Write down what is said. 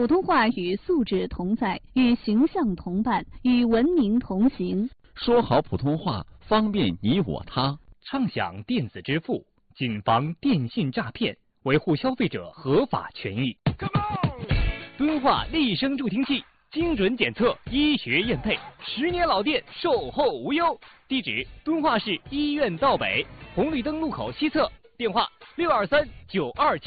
普通话与素质同在，与形象同伴，与文明同行。 说好普通话，方便你我他。 畅享电子支付，谨防电信诈骗，维护消费者合法权益。敦化立声助听器，精准检测，医学验配，10年老店，售后无忧。地址：敦化市医院道北红绿灯路口西侧，电话：623-927。